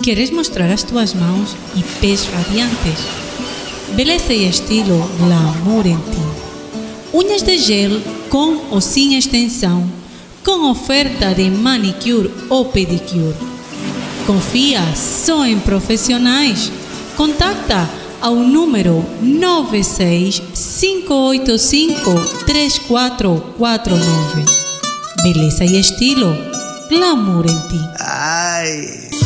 Queres mostrar as tuas mãos e pés radiantes? Beleza e estilo glamour em ti. Unhas de gel com ou sem extensão, com oferta de manicure ou pedicure. Confia só em profissionais. Contacta ao número 965853449. Beleza e estilo glamour em ti. Ai.